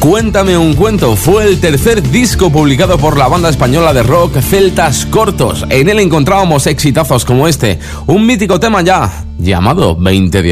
Cuéntame un cuento fue el tercer disco publicado por la banda española de rock Celtas Cortos. En él encontrábamos exitazos como este, un mítico tema ya llamado 20 de